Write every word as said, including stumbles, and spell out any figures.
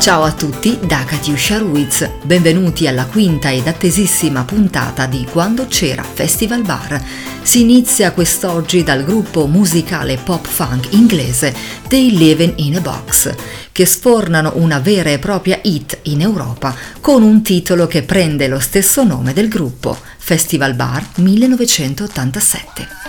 Ciao a tutti da Katiuscia Ruiz, benvenuti alla quinta ed attesissima puntata di Quando c'era Festival Bar. Si inizia quest'oggi dal gruppo musicale pop-funk inglese They Livin' in a Box, che sfornano una vera e propria hit in Europa con un titolo che prende lo stesso nome del gruppo, Festival Bar millenovecentottantasette.